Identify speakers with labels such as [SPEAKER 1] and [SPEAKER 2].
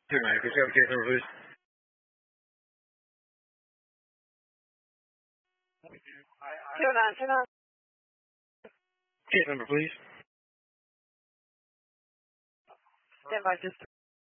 [SPEAKER 1] Could you have a case number, please?
[SPEAKER 2] Turn on.
[SPEAKER 1] Case number, please.
[SPEAKER 2] Stand by, just